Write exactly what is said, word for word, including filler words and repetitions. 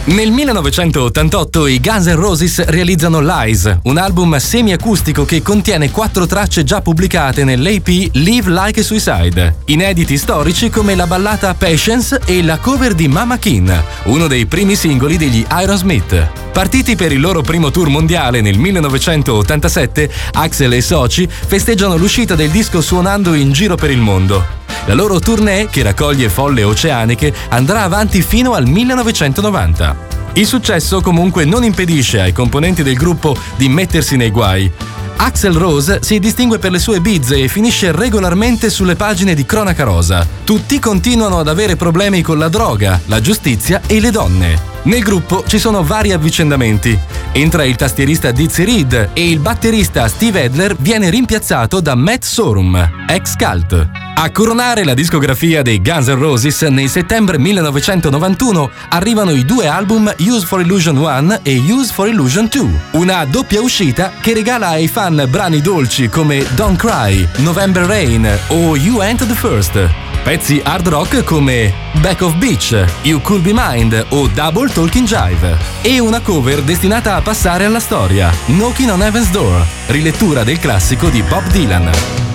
Nel millenovecentottantotto i Guns N' Roses realizzano Lies, un album semi-acustico che contiene quattro tracce già pubblicate nell'A P Live Like a Suicide, inediti storici come la ballata Patience e la cover di Mama Kin, uno dei primi singoli degli Aerosmith. Partiti per il loro primo tour mondiale nel millenovecentottantasette, Axl e i soci festeggiano l'uscita del disco suonando in giro per il mondo. La loro tournée, che raccoglie folle oceaniche, andrà avanti fino al millenovecentonovanta. Il successo comunque non impedisce ai componenti del gruppo di mettersi nei guai. Axl Rose si distingue per le sue bizze e finisce regolarmente sulle pagine di cronaca rosa. Tutti continuano ad avere problemi con la droga, la giustizia e le donne. Nel gruppo ci sono vari avvicendamenti. Entra il tastierista Dizzy Reed e il batterista Steve Adler viene rimpiazzato da Matt Sorum, ex Cult. A coronare la discografia dei Guns N' Roses, nel settembre millenovecentonovantuno arrivano i due album Use for Illusion uno e Use for Illusion due, una doppia uscita che regala ai fan brani dolci come Don't Cry, November Rain o You Ain't the First, pezzi hard rock come Back of Beach, You Could Be Mine o Double Talking Jive, e una cover destinata a passare alla storia, Knocking on Heaven's Door, rilettura del classico di Bob Dylan.